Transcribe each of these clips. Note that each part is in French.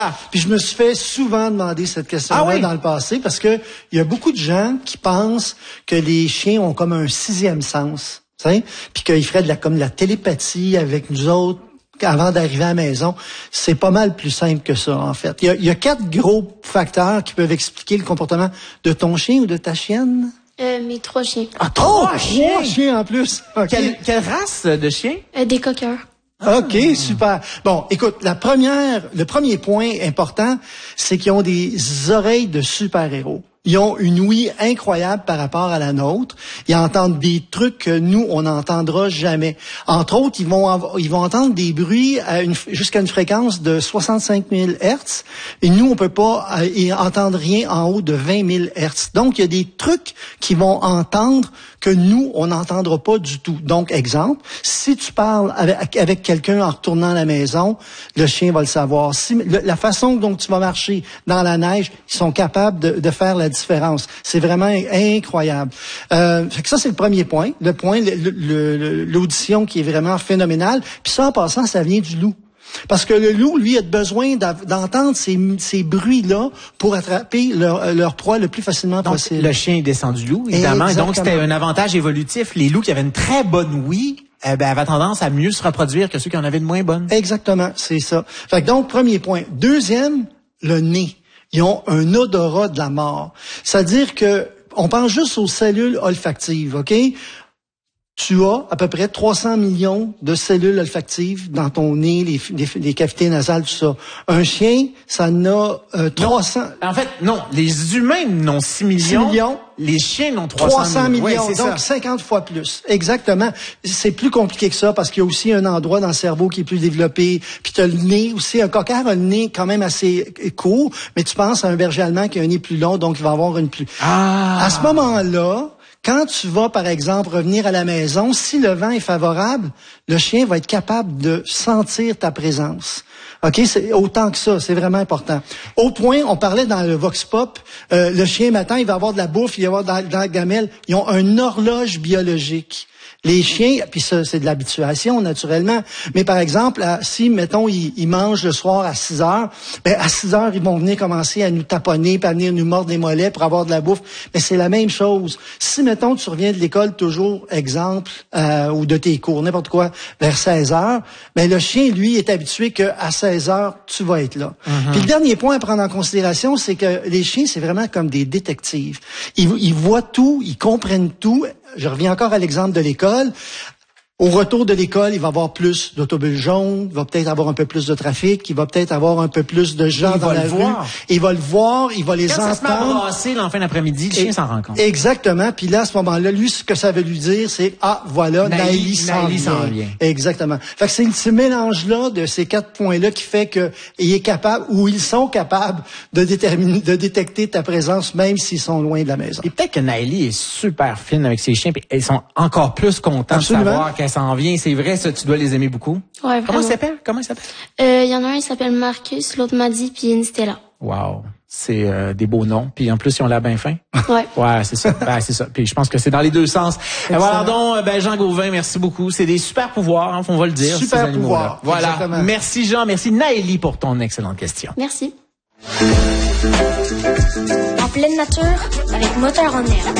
Puis je me suis fait souvent demander cette question-là dans le passé parce que il y a beaucoup de gens qui pensent que les chiens ont comme un sixième sens, tu sais, puis qu'ils feraient comme de la télépathie avec nous autres avant d'arriver à la maison. C'est pas mal plus simple que ça, en fait. Il y a 4 gros facteurs qui peuvent expliquer le comportement de ton chien ou de ta chienne. Mes 3 chiens. Ah, 3 chiens en plus. Okay. Quelle race de chien? Des coqueurs. OK, super. Bon, écoute, le premier point important, c'est qu'ils ont des oreilles de super-héros. Ils ont une ouïe incroyable par rapport à la nôtre. Ils entendent des trucs que nous, on n'entendra jamais. Entre autres, ils vont entendre des bruits jusqu'à une fréquence de 65 000 Hertz. Et nous, on peut pas entendre rien en haut de 20 000 Hertz. Donc, il y a des trucs qu'ils vont entendre que nous, on n'entendra pas du tout. Donc, exemple, si tu parles avec quelqu'un en retournant à la maison, le chien va le savoir. La façon dont tu vas marcher dans la neige, ils sont capables de faire la différence. C'est vraiment incroyable. Fait que ça, c'est le premier point. Le point, l'audition qui est vraiment phénoménale. Puis ça, en passant, ça vient du loup. Parce que le loup, lui, a besoin d'entendre ces bruits-là pour attraper leur proie le plus facilement possible. Le chien descend du loup, évidemment. Exactement. Donc, c'était un avantage évolutif. Les loups qui avaient une très bonne ouïe, avaient tendance à mieux se reproduire que ceux qui en avaient de moins bonnes. Exactement, c'est ça. Fait que donc, premier point. Deuxième, le nez. Ils ont un odorat de la mort. C'est-à-dire que on pense juste aux cellules olfactives, OK? Tu as à peu près 300 millions de cellules olfactives dans ton nez, les cavités nasales, tout ça. Un chien, ça en a 300... Non. En fait, non. Les humains n'ont 6 millions. 6 millions. Les chiens n'ont 300 millions. Oui, c'est donc ça. 50 fois plus. Exactement. C'est plus compliqué que ça parce qu'il y a aussi un endroit dans le cerveau qui est plus développé. Puis tu as le nez aussi. Un coquard a le nez quand même assez court, mais tu penses à un berger allemand qui a un nez plus long, donc il va avoir une plus... À ce moment-là... Quand tu vas, par exemple, revenir à la maison, si le vent est favorable, le chien va être capable de sentir ta présence. OK? C'est autant que ça. C'est vraiment important. Au point, on parlait dans le Vox Pop, le chien, matin, il va avoir de la bouffe, il va avoir dans la gamelle. Ils ont une horloge biologique. Les chiens, puis ça, c'est de l'habituation, naturellement. Mais par exemple, si, mettons, ils mangent le soir à 6 heures, ben, à 6 heures, ils vont venir commencer à nous taponner, puis à venir nous mordre les mollets pour avoir de la bouffe. Mais c'est la même chose. Si, mettons, tu reviens de l'école toujours, exemple, ou de tes cours, n'importe quoi, vers 16 heures, ben, le chien, lui, est habitué qu'à 16 heures, tu vas être là. Mm-hmm. Puis le dernier point à prendre en considération, c'est que les chiens, c'est vraiment comme des détectives. Ils voient tout, ils comprennent tout. Je reviens encore à l'exemple de l'école. Au retour de l'école, il va y avoir plus d'autobus jaunes, il va peut-être avoir un peu plus de trafic, il va peut-être avoir un peu plus de gens dans la rue. Il va le voir, il va les entendre. Quand ça se met à brasser en fin d'après-midi, le chien s'en rend compte. Exactement. Puis là, à ce moment-là, lui, ce que ça veut lui dire, c'est « Ah, voilà, Naïli s'en vient. » Exactement. Fait que c'est ce mélange-là de ces 4 points-là qui fait qu'il est capable, ou ils sont capables de détecter ta présence, même s'ils sont loin de la maison. Et peut-être que Naïli est super fine avec ses chiens, puis ils sont encore plus contents de savoir qu'elle s'en vient. C'est vrai, ça, tu dois les aimer beaucoup. Ouais, Comment il s'appelle? Il y en a un, il s'appelle Marcus, l'autre Maddy, puis une Stella. Wow. C'est des beaux noms. Puis en plus, ils ont l'air bien fins. Ouais. Ouais, c'est ça. C'est ça. Puis je pense que c'est dans les deux sens. Voilà donc, Jean Gauvin, merci beaucoup. C'est des super pouvoirs, hein, on va le dire. Super pouvoirs. Voilà. Exactement. Merci Jean, merci Naïli pour ton excellente question. Merci. En pleine nature, avec moteur en air.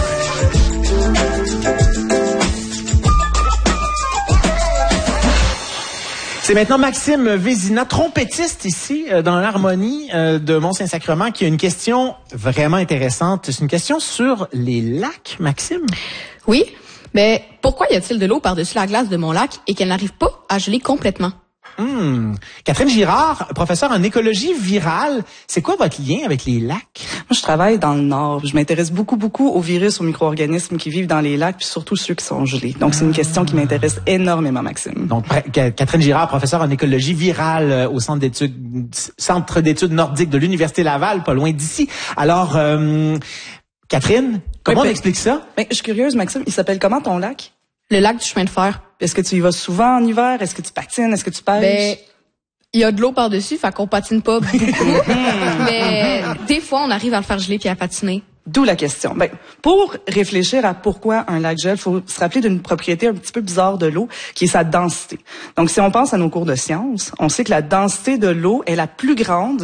C'est maintenant Maxime Vézina, trompettiste ici dans l'harmonie de Mont-Saint-Sacrement, qui a une question vraiment intéressante. C'est une question sur les lacs, Maxime. Oui, mais pourquoi y a-t-il de l'eau par-dessus la glace de mon lac et qu'elle n'arrive pas à geler complètement? Catherine Girard, professeure en écologie virale. C'est quoi votre lien avec les lacs? Moi, je travaille dans le Nord. Je m'intéresse beaucoup aux virus, aux micro-organismes qui vivent dans les lacs, puis surtout ceux qui sont gelés. Donc, c'est une question qui m'intéresse énormément, Maxime. Donc, Catherine Girard, professeure en écologie virale au Centre d'études nordiques de l'Université Laval, pas loin d'ici. Alors, Catherine, comment on explique ça? Ben, je suis curieuse, Maxime. Il s'appelle comment ton lac? Le lac du chemin de fer. Est-ce que tu y vas souvent en hiver? Est-ce que tu patines? Est-ce que tu pêches? Ben, il y a de l'eau par-dessus, fait qu'on patine pas beaucoup. Mais des fois, on arrive à le faire geler puis à patiner. D'où la question. Pour réfléchir à pourquoi un lac gèle, il faut se rappeler d'une propriété un petit peu bizarre de l'eau, qui est sa densité. Donc, si on pense à nos cours de sciences, on sait que la densité de l'eau est la plus grande